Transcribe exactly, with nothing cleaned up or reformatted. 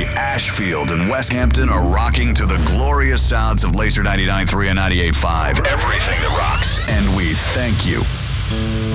City, Ashfield, and West Hampton are rocking to the glorious sounds of Laser ninety-nine point three and ninety-eight point five. Everything that rocks. And we thank you.